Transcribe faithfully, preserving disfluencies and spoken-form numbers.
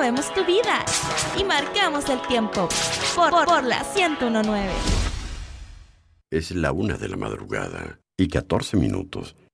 movemos tu vida y marcamos el tiempo por, por, por la ciento uno punto nueve. Es la una de la madrugada y catorce minutos.